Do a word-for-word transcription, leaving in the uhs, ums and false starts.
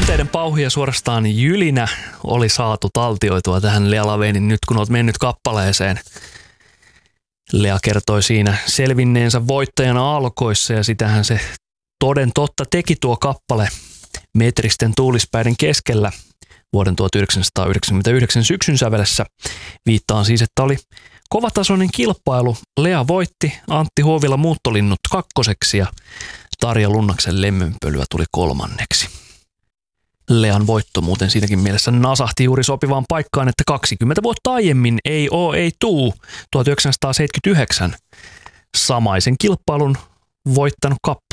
Tunteiden pauhi ja suorastaan jylinä oli saatu taltioitua tähän Lea Lavenin Nyt kun oot mennyt kappaleeseen. Lea kertoi siinä selvinneensä voittajana alkoissa ja sitähän se toden totta teki tuo kappale metristen tuulispäiden keskellä vuoden tuhatyhdeksänsataayhdeksänkymmentäyhdeksän syksyn sävelessä. Viittaan siis, että oli kovatasoinen kilpailu. Lea voitti, Antti Huovila Muuttolinnut kakkoseksi ja Tarja Lunnaksen Lemmenpölyä tuli kolmanneksi. Lean voitto muuten siinäkin mielessä nasahti juuri sopivaan paikkaan, että kaksikymmentä vuotta aiemmin Ei oo ei tuu tuhatyhdeksänsataaseitsemänkymmentäyhdeksän samaisen kilpailun voittanut kappale